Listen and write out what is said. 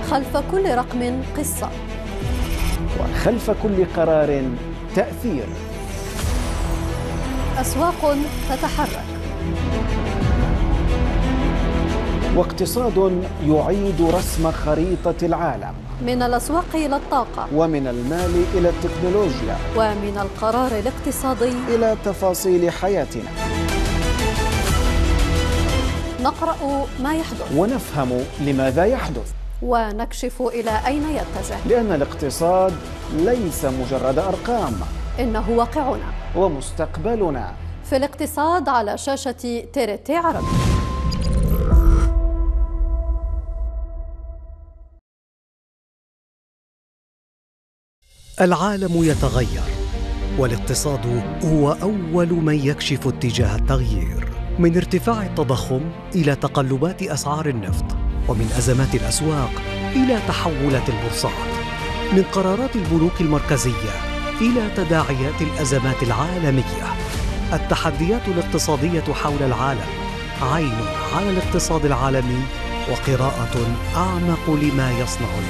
خلف كل رقم قصة، وخلف كل قرار تأثير. أسواق تتحرك، واقتصاد يعيد رسم خريطة العالم، من الأسواق إلى الطاقة، ومن المال إلى التكنولوجيا، ومن القرار الاقتصادي إلى تفاصيل حياتنا. نقرأ ما يحدث ونفهم لماذا يحدث، ونكشف إلى أين يتجه، لأن الاقتصاد ليس مجرد أرقام، إنه واقعنا ومستقبلنا. في الاقتصاد على شاشة TRT عربي. العالم يتغير، والاقتصاد هو أول من يكشف اتجاه التغيير، من ارتفاع التضخم إلى تقلبات أسعار النفط، ومن أزمات الأسواق إلى تحولات البورصات، من قرارات البنوك المركزية إلى تداعيات الأزمات العالمية. التحديات الاقتصادية حول العالم عين على الاقتصاد العالمي، وقراءة أعمق لما يصنع